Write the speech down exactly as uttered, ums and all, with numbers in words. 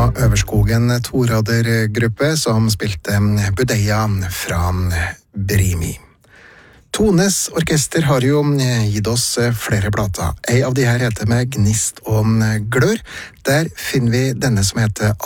Øverskogen Torader-gruppe som spilte Budeia fra Brimi. Tones orkester har jo gitt oss flere plater. En av de her heter med Gnist og Glør. Der finner vi denne som heter